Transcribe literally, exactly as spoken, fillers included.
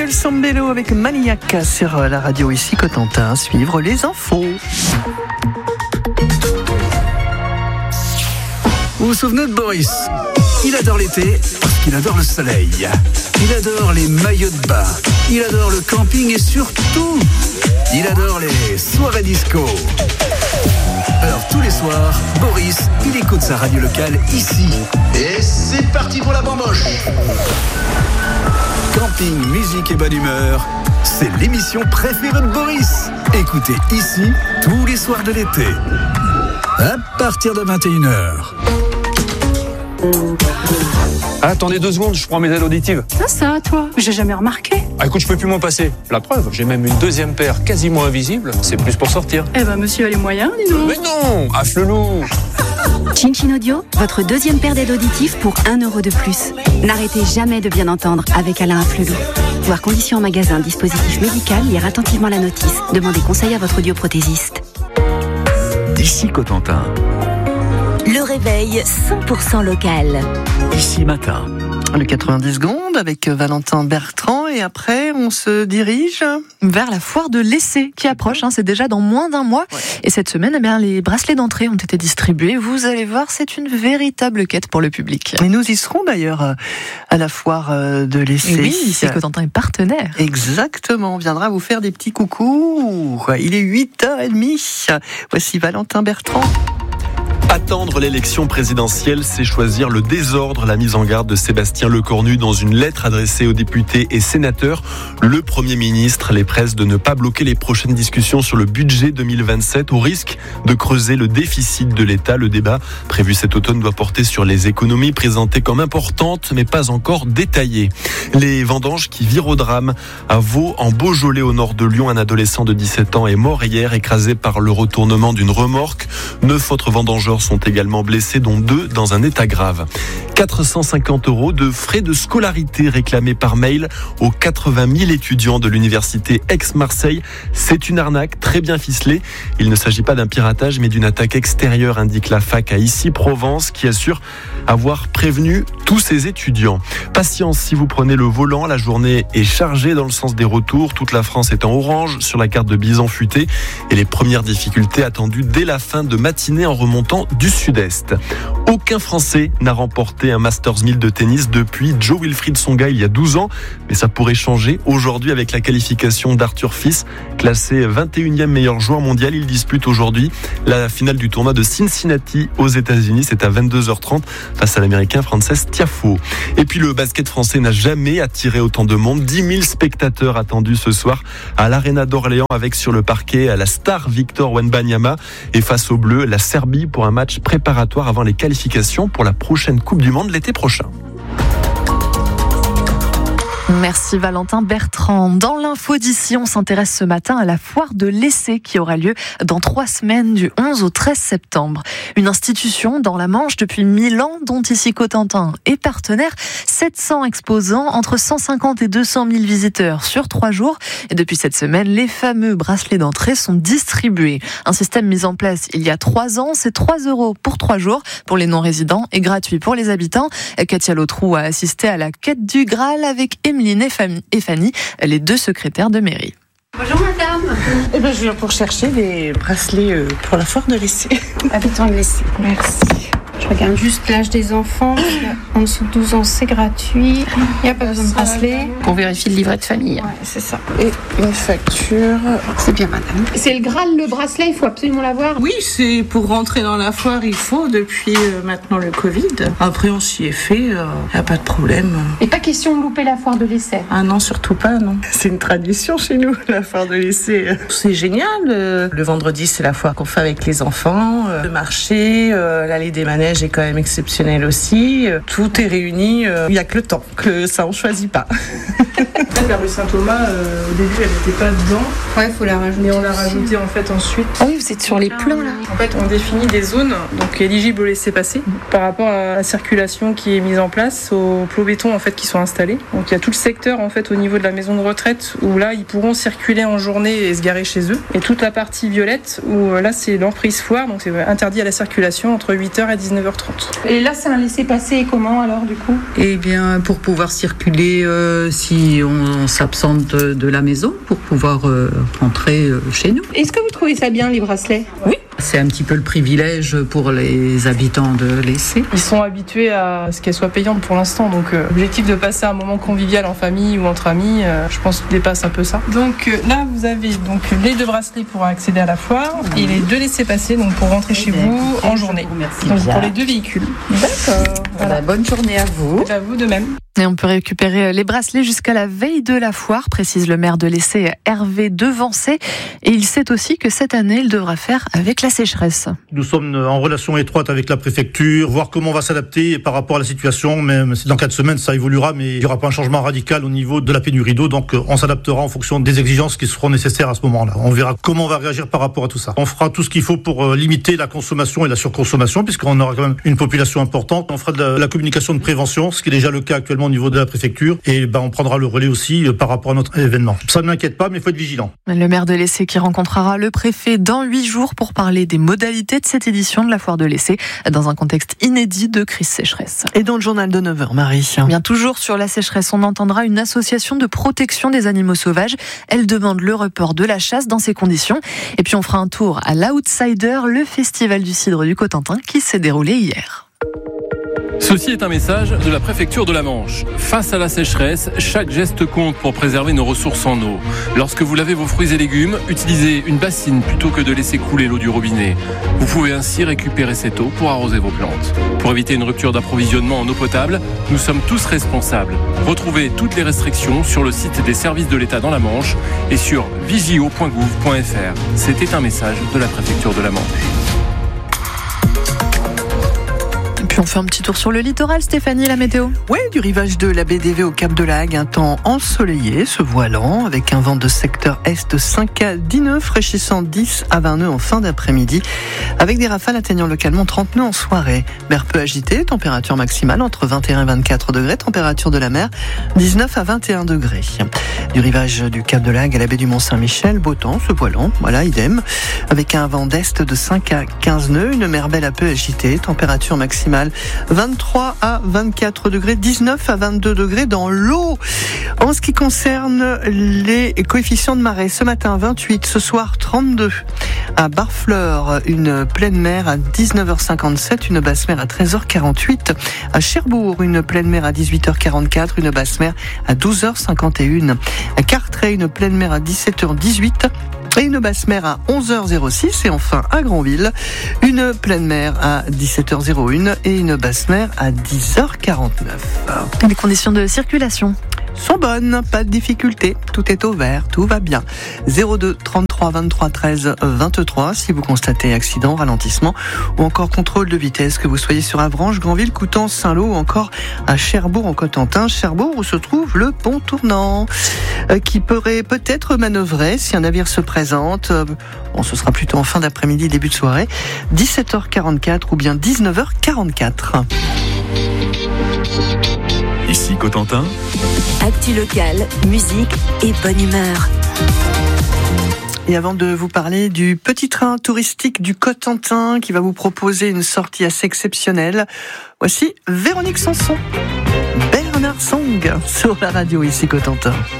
Michael Sambello avec Maniac sur la radio ici Cotentin. Suivre les infos. Vous vous souvenez de Boris ? Il adore l'été parce qu'il adore le soleil. Il adore les maillots de bain. Il adore le camping et surtout, il adore les soirées disco. Alors tous les soirs, Boris, il écoute sa radio locale ici. Et c'est parti pour la bamboche. Camping, musique et bonne humeur, c'est l'émission préférée de Boris. Écoutez ici tous les soirs de l'été. À partir de vingt et une heures. Ah, attendez deux secondes, je prends mes aides auditives. Ça, ça, toi, j'ai jamais remarqué. Ah, écoute, je peux plus m'en passer. La preuve, j'ai même une deuxième paire quasiment invisible. C'est plus pour sortir. Eh ben, monsieur a les moyens, dis donc. Mais non, afflelou. Chin Chin Audio, votre deuxième paire d'aides auditives pour un euro de plus. N'arrêtez jamais de bien entendre avec Alain Afflelou. Voir conditions en magasin, dispositif médical, lire attentivement la notice. Demandez conseil à votre audioprothésiste. Ici Cotentin. Le réveil cent pour cent local. Ici matin. Le quatre-vingt-dix secondes avec Valentin Bertrand et après on se dirige vers la foire de l'essai qui approche, hein, c'est déjà dans moins d'un mois. Ouais. Et cette semaine, eh bien, les bracelets d'entrée ont été distribués. Vous allez voir, c'est une véritable quête pour le public. Et nous y serons d'ailleurs à la foire de l'essai. Et oui, ici Cotentin est partenaire. Exactement, on viendra vous faire des petits coucous. Il est huit heures trente. Voici Valentin Bertrand. Attendre l'élection présidentielle, c'est choisir le désordre. La mise en garde de Sébastien Lecornu dans une lettre adressée aux députés et sénateurs. Le Premier ministre les presse de ne pas bloquer les prochaines discussions sur le budget deux mille vingt-sept au risque de creuser le déficit de l'État. Le débat prévu cet automne doit porter sur les économies présentées comme importantes mais pas encore détaillées. Les vendanges qui virent au drame. À Vaux, en Beaujolais au nord de Lyon, un adolescent de dix-sept ans est mort hier écrasé par le retournement d'une remorque. Neuf autres vendangeurs sont également blessés, dont deux dans un état grave. quatre cent cinquante euros de frais de scolarité réclamés par mail aux quatre-vingt mille étudiants de l'université Aix-Marseille. C'est une arnaque très bien ficelée. Il ne s'agit pas d'un piratage mais d'une attaque extérieure, indique la fac à Issy-Provence qui assure avoir prévenu tous ses étudiants. Patience si vous prenez le volant, la journée est chargée dans le sens des retours. Toute la France est en orange sur la carte de Bison Futé et les premières difficultés attendues dès la fin de matinée en remontant du sud-est. Aucun Français n'a remporté un Masters mille de tennis depuis Joe Wilfried Tsonga il y a douze ans, mais ça pourrait changer aujourd'hui avec la qualification d'Arthur Fils, classé vingt et unième meilleur joueur mondial. Il dispute aujourd'hui la finale du tournoi de Cincinnati aux États-Unis. C'est à vingt-deux heures trente face à l'Américain Frances Tiafoe. Et puis le basket français n'a jamais attiré autant de monde. dix mille spectateurs attendus ce soir à l'Arena d'Orléans avec sur le parquet la star Victor Wembanyama et face aux Bleus la Serbie pour un match préparatoire avant les qualifications pour la prochaine Coupe du Monde l'été prochain. Merci Valentin Bertrand. Dans l'info d'ici, on s'intéresse ce matin à la foire de l'essai qui aura lieu dans trois semaines du onze au treize septembre. Une institution dans la Manche depuis mille ans dont ici Cotentin est partenaire. sept cents exposants, entre cent cinquante et deux cent mille visiteurs sur trois jours. Et depuis cette semaine, les fameux bracelets d'entrée sont distribués. Un système mis en place il y a trois ans, c'est trois euros pour trois jours pour les non-résidents et gratuit pour les habitants. Katia Lautrou a assisté à la quête du Graal avec Emeline et Fanny, les deux secrétaires de mairie. Bonjour madame. Eh ben, je viens pour chercher des bracelets pour la foire de l'essai. Habitant de l'essai. Merci. Je regarde juste l'âge des enfants. En dessous de douze ans, c'est gratuit. Il n'y a pas besoin de bracelet. On vérifie le livret de famille. Ouais, c'est ça. Et une facture. C'est bien, madame. C'est le Graal, le bracelet, il faut absolument l'avoir. Oui, c'est pour rentrer dans la foire, il faut depuis euh, maintenant le Covid. Après, on s'y est fait, il euh, n'y a pas de problème. Et pas question de louper la foire de l'essai. Ah non, surtout pas, non. C'est une tradition chez nous, la foire de l'essai. C'est génial. Euh, le vendredi, c'est la foire qu'on fait avec les enfants. Euh, le marché, euh, l'allée des manèges est quand même exceptionnelle aussi. Tout est réuni. Il n'y a que le temps, que ça on choisit pas. La rue Saint-Thomas, euh, au début, elle n'était pas dedans. Ouais, il faut la rajouter. Mais on l'a rajoutée en fait ensuite. Ah oui, vous êtes sur les plans là. En fait, on définit des zones donc éligibles au laissez-passer par rapport à la circulation qui est mise en place, aux plots béton en fait qui sont installés. Donc il y a tout le secteur en fait au niveau de la maison de retraite où là ils pourront circuler en journée et se garer chez eux. Et toute la partie violette où là c'est l'emprise foire, donc c'est interdit à la circulation entre huit heures et dix-neuf heures trente. Et là c'est un laissez-passer comment alors du coup ? Eh bien pour pouvoir circuler euh, si puis on, on s'absente de, de la maison pour pouvoir euh, rentrer euh, chez nous. Est-ce que vous trouvez ça bien, les bracelets ? Oui. C'est un petit peu le privilège pour les habitants de l'Essé. Ils sont habitués à ce qu'elle soit payante pour l'instant, donc euh, l'objectif de passer un moment convivial en famille ou entre amis, euh, je pense, dépasse un peu ça. Donc euh, là, vous avez donc les deux bracelets pour accéder à la foire et les deux laissez-passer donc pour rentrer chez vous en journée. Merci donc bien. pour les deux véhicules. D'accord. Voilà. Bonne journée à vous. Et à vous de même. Et on peut récupérer les bracelets jusqu'à la veille de la foire, précise le maire de l'Essé, Hervé Devancé. Et il sait aussi que cette année, il devra faire avec la sécheresse. Nous sommes en relation étroite avec la préfecture, voir comment on va s'adapter par rapport à la situation. Même dans quatre semaines, ça évoluera, mais il n'y aura pas un changement radical au niveau de la pénurie d'eau. Donc on s'adaptera en fonction des exigences qui seront nécessaires à ce moment-là. On verra comment on va réagir par rapport à tout ça. On fera tout ce qu'il faut pour limiter la consommation et la surconsommation, puisqu'on aura quand même une population importante. On fera de la, la communication de prévention, ce qui est déjà le cas actuellement au niveau de la préfecture, et ben on prendra le relais aussi par rapport à notre événement. Ça ne m'inquiète pas, mais il faut être vigilant. Le maire de l'Essé qui rencontrera le préfet dans huit jours pour parler des modalités de cette édition de la foire de l'Essé dans un contexte inédit de crise sécheresse. Et dans le journal de neuf heures, Marie. Bien, toujours sur la sécheresse, on entendra une association de protection des animaux sauvages. Elle demande le report de la chasse dans ces conditions. Et puis on fera un tour à l'Outsider, le festival du cidre du Cotentin qui s'est déroulé hier. Ceci est un message de la préfecture de la Manche. Face à la sécheresse, chaque geste compte pour préserver nos ressources en eau. Lorsque vous lavez vos fruits et légumes, utilisez une bassine plutôt que de laisser couler l'eau du robinet. Vous pouvez ainsi récupérer cette eau pour arroser vos plantes. Pour éviter une rupture d'approvisionnement en eau potable, nous sommes tous responsables. Retrouvez toutes les restrictions sur le site des services de l'État dans la Manche et sur vigio point gouv point f r. C'était un message de la préfecture de la Manche. Puis on fait un petit tour sur le littoral, Stéphanie, la météo. Oui, du rivage de la baie d'Évé au Cap de Lague, un temps ensoleillé, se voilant, avec un vent de secteur est cinq à dix nœuds, fraîchissant dix à vingt nœuds en fin d'après-midi, avec des rafales atteignant localement trente nœuds en soirée. Mer peu agitée, température maximale entre vingt et un et vingt-quatre degrés, température de la mer dix-neuf à vingt et un degrés. Du rivage du Cap de Lague à la baie du Mont-Saint-Michel, beau temps, se voilant, voilà, idem, avec un vent d'est de cinq à quinze nœuds, une mer belle à peu agitée, température maximale vingt-trois à vingt-quatre degrés, dix-neuf à vingt-deux degrés dans l'eau. En ce qui concerne les coefficients de marée, ce matin vingt-huit, ce soir trente-deux. À Barfleur, une pleine mer à dix-neuf heures cinquante-sept, une basse mer à treize heures quarante-huit. À Cherbourg, une pleine mer à dix-huit heures quarante-quatre, une basse mer à douze heures cinquante et un. À Carteret, une pleine mer à dix-sept heures dix-huit. Et une basse mer à onze heures six. Et enfin, à Granville, une pleine mer à dix-sept heures un et une basse mer à dix heures quarante-neuf. Les conditions de circulation sont bonnes, pas de difficulté, tout est au vert, tout va bien. zéro deux trente-trois vingt-trois treize vingt-trois si vous constatez accident, ralentissement ou encore contrôle de vitesse, que vous soyez sur Avranches, Granville, Coutances, Saint-Lô ou encore à Cherbourg en Cotentin. Cherbourg où se trouve le pont tournant euh, qui pourrait peut-être manœuvrer si un navire se présente. Euh, bon, ce sera plutôt en fin d'après-midi, début de soirée, dix-sept heures quarante-quatre ou bien dix-neuf heures quarante-quatre. Ici Cotentin. Actu locale, musique et bonne humeur. Et avant de vous parler du petit train touristique du Cotentin qui va vous proposer une sortie assez exceptionnelle, voici Véronique Sanson, Bernard Song sur la radio ici Cotentin.